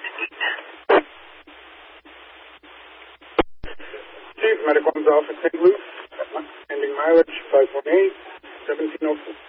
Chief, Medical Office St. Luke, ending mileage 518, 1704.